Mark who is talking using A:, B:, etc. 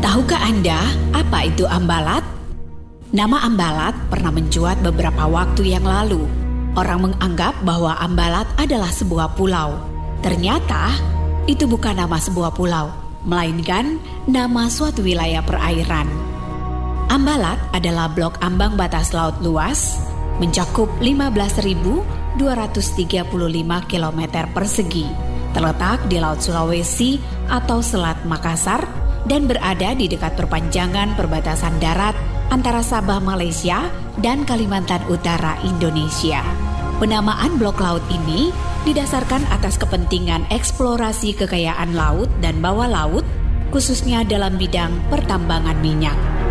A: Tahukah Anda apa itu Ambalat? Nama Ambalat pernah mencuat beberapa waktu yang lalu. Orang menganggap bahwa Ambalat adalah sebuah pulau. Ternyata itu bukan nama sebuah pulau, melainkan nama suatu wilayah perairan. Ambalat adalah blok ambang batas laut luas, mencakup 15.235 km persegi, terletak di Laut Sulawesi atau Selat Makassar, dan berada di dekat perpanjangan perbatasan darat antara Sabah Malaysia dan Kalimantan Utara Indonesia. Penamaan blok laut ini didasarkan atas kepentingan eksplorasi kekayaan laut dan bawah laut, khususnya dalam bidang pertambangan minyak.